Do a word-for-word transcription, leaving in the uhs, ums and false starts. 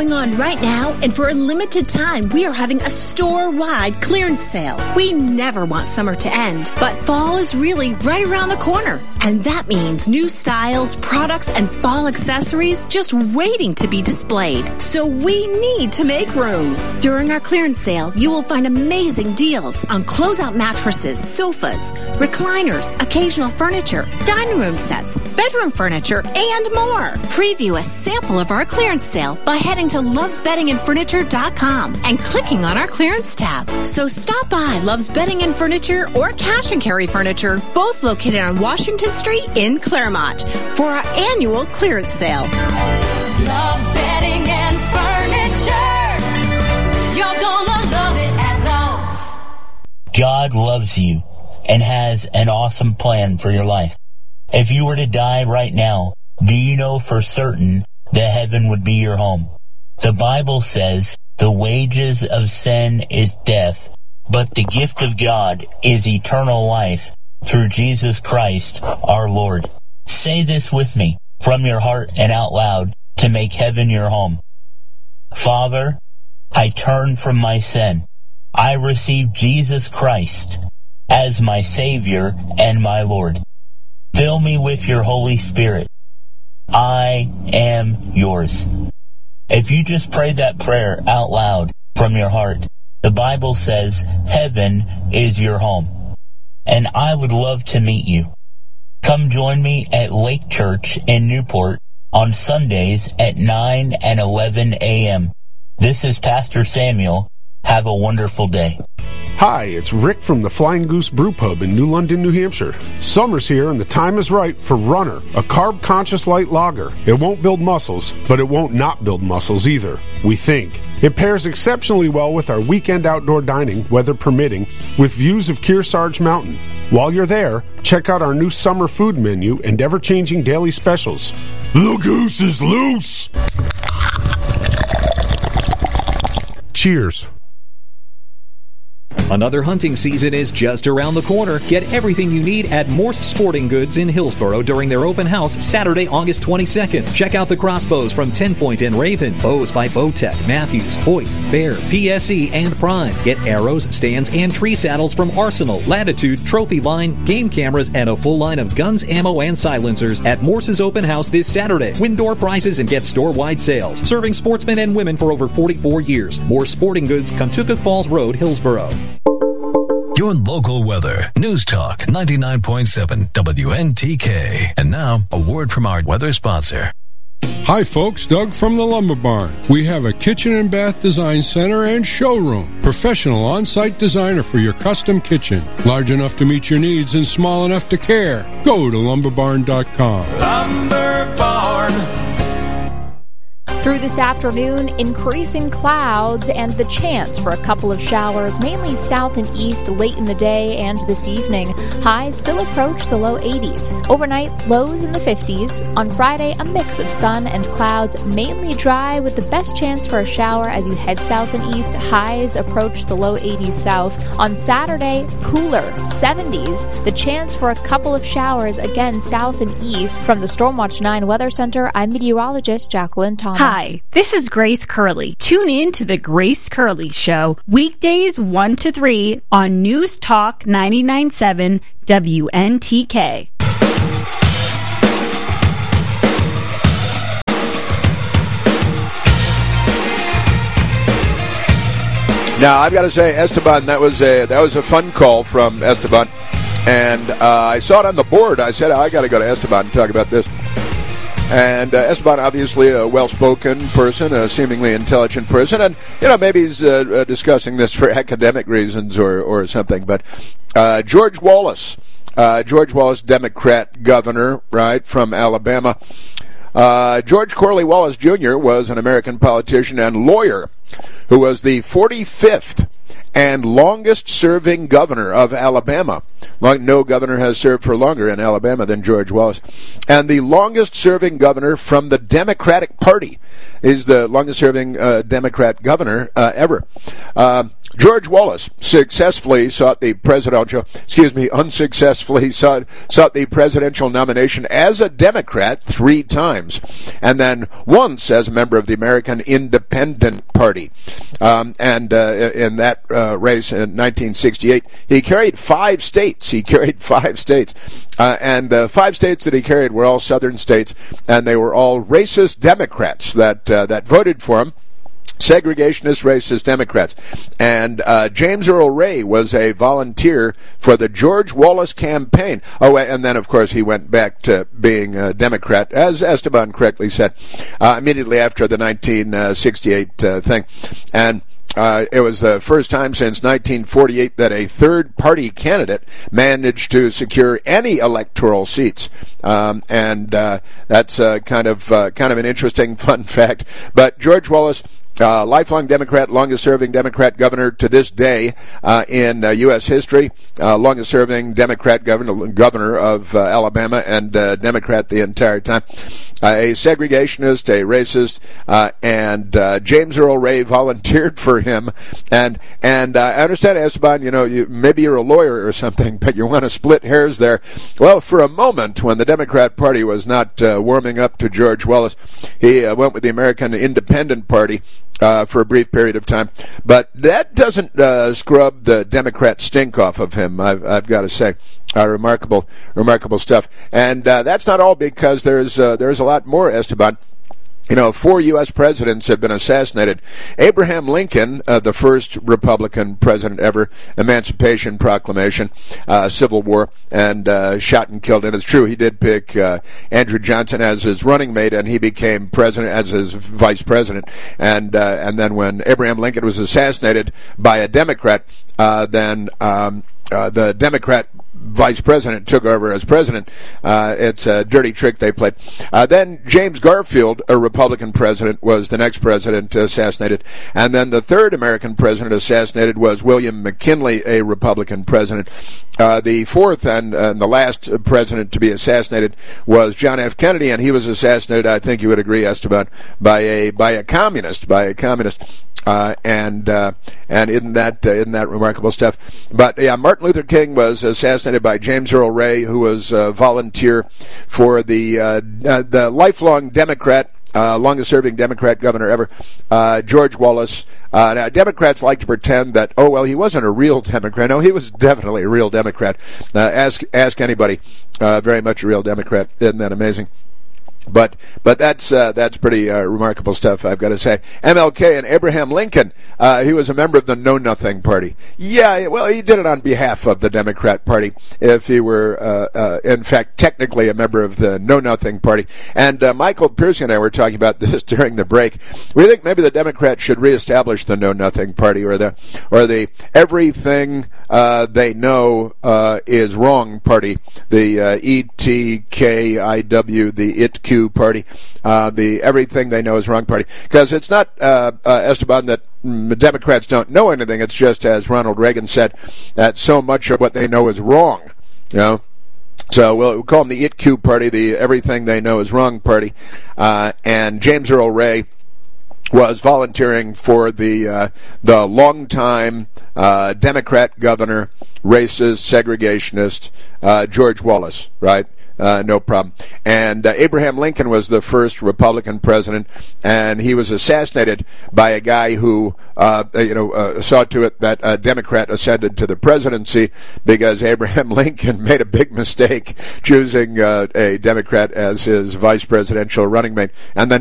going on right now, and for a limited time, we are having a store-wide clearance sale. We never want summer to end, but fall is really right around the corner. And that means new styles, products, and fall accessories just waiting to be displayed. So we need to make room. During our clearance sale, you will find amazing deals on closeout mattresses, sofas, recliners, occasional furniture, dining room sets, bedroom furniture, and more. Preview a sample of our clearance sale by heading to loves bedding and furniture dot com and clicking on our clearance tab. So stop by Love's Bedding and Furniture or Cash and Carry Furniture, both located on Washington Street in Claremont, for our annual clearance sale. Love's Bedding and Furniture. You're gonna love it at Love's. God loves you and has an awesome plan for your life. If you were to die right now, do you know for certain that heaven would be your home? The Bible says the wages of sin is death, but the gift of God is eternal life through Jesus Christ our Lord. Say this with me from your heart and out loud to make heaven your home. Father, I turn from my sin. I receive Jesus Christ as my Savior and my Lord. Fill me with your Holy Spirit. I am yours. If you just pray that prayer out loud from your heart, the Bible says heaven is your home. And I would love to meet you. Come join me at Lake Church in Newport on Sundays at nine and eleven a.m. This is Pastor Samuel. Have a wonderful day. Hi, it's Rick from the Flying Goose Brew Pub in New London, New Hampshire. Summer's here and the time is right for Runner, a carb-conscious light lager. It won't build muscles, but it won't not build muscles either, we think. It pairs exceptionally well with our weekend outdoor dining, weather permitting, with views of Kearsarge Mountain. While you're there, check out our new summer food menu and ever-changing daily specials. The goose is loose! Cheers. Another hunting season is just around the corner. Get everything you need at Morse Sporting Goods in Hillsboro during their open house Saturday, August twenty-second. Check out the crossbows from ten point and Raven, bows by Bowtech, Matthews, Hoyt, Bear, P S E, and Prime. Get arrows, stands, and tree saddles from Arsenal, Latitude, Trophy Line, game cameras, and a full line of guns, ammo, and silencers at Morse's open house this Saturday. Win door prizes and get store-wide sales. Serving sportsmen and women for over forty-four years. Morse Sporting Goods, Contoocook Falls Road, Hillsboro. Your local weather. News Talk ninety-nine point seven W N T K. And now, a word from our weather sponsor. Hi folks, Doug from the Lumber Barn. We have a kitchen and bath design center and showroom. Professional on-site designer for your custom kitchen. Large enough to meet your needs and small enough to care. Go to lumber barn dot com. Lumber Barn. Through this afternoon, increasing clouds and the chance for a couple of showers, mainly south and east late in the day and this evening. Highs still approach the low eighties. Overnight, lows in the fifties. On Friday, a mix of sun and clouds, mainly dry with the best chance for a shower as you head south and east. Highs approach the low eighties south. On Saturday, cooler, seventies. The chance for a couple of showers, again south and east. From the Stormwatch nine Weather Center, I'm meteorologist Jacqueline Thomas. Hi, this is Grace Curley. Tune in to the Grace Curley Show, weekdays one to three on News Talk ninety-nine point seven W N T K. Now, I've got to say, Esteban, that was a that was a fun call from Esteban, and uh, I saw it on the board. I said, oh, I got to go to Esteban and talk about this. And uh, Esteban, obviously a well-spoken person, a seemingly intelligent person, and, you know, maybe he's uh, uh, discussing this for academic reasons or, or something. But uh, George Wallace, uh, George Wallace, Democrat governor, right, from Alabama. Uh, George Corley Wallace Junior was an American politician and lawyer who was the forty-fifth and longest-serving governor of Alabama. long, no governor has served for longer in Alabama than George Wallace. And the longest-serving governor from the Democratic Party is the longest-serving uh, Democrat governor uh, ever. Uh, George Wallace successfully sought the presidential, excuse me, unsuccessfully sought, sought the presidential nomination as a Democrat three times, and then once as a member of the American Independent Party. Um, and uh, in that uh, race in nineteen sixty-eight, he carried five states. He carried five states. Uh, and the five states that he carried were all southern states, and they were all racist Democrats that uh, that voted for him. Segregationist, racist Democrats. And uh, James Earl Ray was a volunteer for the George Wallace campaign. Oh, and then, of course, he went back to being a Democrat, as Esteban correctly said, uh, immediately after the nineteen sixty-eight uh, thing. And Uh, it was the first time since nineteen forty-eight that a third-party candidate managed to secure any electoral seats, um, and uh, that's uh, kind of uh, kind of an interesting fun fact. But George Wallace, uh, lifelong Democrat, longest-serving Democrat governor to this day uh, in uh, U S history, uh, longest-serving Democrat governor governor of uh, Alabama, and uh, Democrat the entire time. Uh, a segregationist, a racist, uh, and uh, James Earl Ray volunteered for him. And and uh, I understand, Esteban, you know, you, maybe you're a lawyer or something, but you want to split hairs there. Well, for a moment, when the Democrat Party was not uh, warming up to George Wallace, he uh, went with the American Independent Party uh, for a brief period of time. But that doesn't uh, scrub the Democrat stink off of him, I've, I've got to say. Uh, remarkable, remarkable stuff. And uh, that's not all, because there's uh, there's a lot more, Esteban. You know, four U S presidents have been assassinated. Abraham Lincoln, uh, the first Republican president ever, Emancipation Proclamation, uh, Civil War, and uh, shot and killed. And it's true, he did pick uh, Andrew Johnson as his running mate, and he became president as his vice president. And uh, and then when Abraham Lincoln was assassinated by a Democrat, uh, then um, uh, the Democrat vice president took over as president. Uh, it's a dirty trick they played. Uh, then James Garfield, a Republican president, was the next president assassinated. And then the third American president assassinated was William McKinley, a Republican president. Uh, the fourth and, and the last president to be assassinated was John F. Kennedy, and he was assassinated, I think you would agree, Esteban, by a by a communist, by a communist. Uh, and uh, and isn't that uh, isn't that remarkable stuff? But yeah, Martin Luther King was assassinated by James Earl Ray, who was a volunteer for the uh, uh, the lifelong Democrat, uh, longest-serving Democrat governor ever, uh, George Wallace. Uh, now, Democrats like to pretend that, oh well, he wasn't a real Democrat. No, he was definitely a real Democrat. Uh, ask ask anybody. Uh, very much a real Democrat. Isn't that amazing? But but that's uh, that's pretty uh, remarkable stuff, I've got to say. M L K and Abraham Lincoln, uh, he was a member of the Know Nothing Party. Yeah, well, he did it on behalf of the Democrat Party, if he were, uh, uh, in fact, technically a member of the Know Nothing Party. And uh, Michael Piercy and I were talking about this during the break. We think maybe the Democrats should reestablish the Know Nothing Party, or the or the everything uh, they know uh, is wrong party, the uh, E T K I W, the I T Q party, uh, the everything they know is wrong party. Because it's not, uh, uh, Esteban, that mm, Democrats don't know anything. It's just, as Ronald Reagan said, that so much of what they know is wrong. You know? So we'll, we'll call them the I T Q party, the everything they know is wrong party. Uh, and James Earl Ray was volunteering for the uh, the longtime uh, Democrat governor, racist, segregationist, uh, George Wallace, right? Uh, no problem. And uh, Abraham Lincoln was the first Republican president, and he was assassinated by a guy who, uh, you know, uh, saw to it that a Democrat ascended to the presidency, because Abraham Lincoln made a big mistake choosing uh, a Democrat as his vice presidential running mate. And then